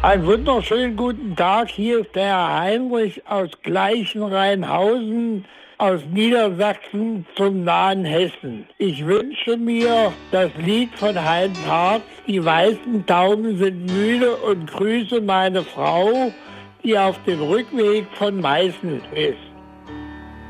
Einen wunderschönen guten Tag. Hier ist der Herr Heinrich aus Gleichenrheinhausen aus Niedersachsen zum nahen Hessen. Ich wünsche mir das Lied von Heinz Harz, Die weißen Tauben sind müde, und grüße meine Frau, die auf dem Rückweg von Meißen ist.